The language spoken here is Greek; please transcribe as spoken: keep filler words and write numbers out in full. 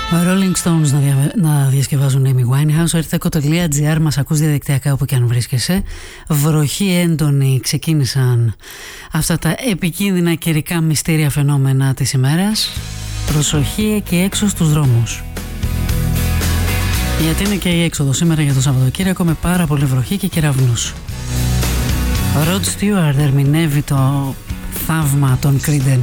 Rolling Stones να, δια... να διασκευάζουν Amy Winehouse. Ερτεκο τελεία τζι άρ, μας ακούς διαδικτυακά όπου και αν βρίσκεσαι. Βροχή έντονη, ξεκίνησαν αυτά τα επικίνδυνα καιρικά μυστήρια φαινόμενα της ημέρας. Προσοχή εκεί έξω στους δρόμους, γιατί είναι και η έξοδο σήμερα για το Σαββατοκύριακο με πάρα πολύ βροχή και κεραυνούς. Ο Rod Stewart ερμηνεύει το θαύμα των Creedence.